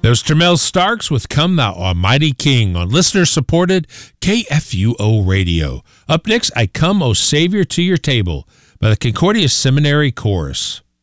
There's Termel Starks with Come Thou Almighty King on listener-supported KFUO Radio. Up next, I Come, O Savior, to Your Table by the Concordia Seminary Chorus.